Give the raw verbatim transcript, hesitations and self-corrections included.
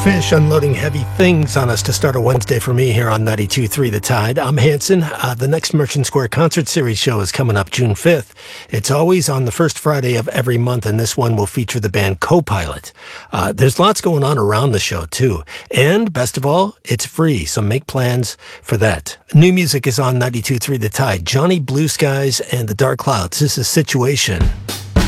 Fish unloading heavy things on us to start a Wednesday for me here on ninety-two point three The Tide. I'm Hanson. Uh, the next Merchant Square Concert Series show is coming up June fifth. It's always on the first Friday of every month, and this one will feature the band Copilot. Uh, there's lots going on around the show, too. And, best of all, it's free, so make plans for that. New music is on ninety-two point three The Tide. Johnny Blue Skies and the Dark Clouds. This is Situation.